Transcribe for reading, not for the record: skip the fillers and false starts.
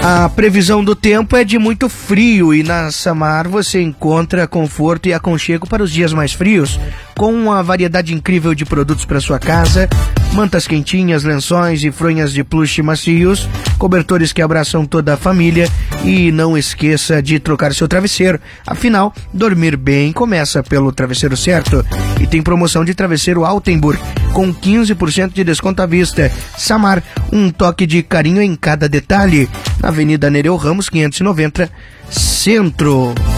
A previsão do tempo é de muito frio e na Samar você encontra conforto e aconchego para os dias mais frios, com uma variedade incrível de produtos para sua casa, mantas quentinhas, lençóis e fronhas de plush macios, cobertores que abraçam toda a família e não esqueça de trocar seu travesseiro. Afinal, dormir bem começa pelo travesseiro certo. E tem promoção de travesseiro Altenburg com 15% de desconto à vista. Samar, um toque de carinho em cada detalhe. Na Avenida Nereu Ramos, 590, Centro.